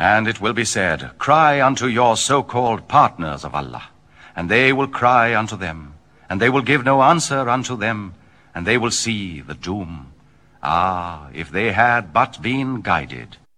And it will be said, cry unto your so-called partners of Allah, and they will cry unto them, and they will give no answer unto them, and they will see the doom. Ah, if they had but been guided.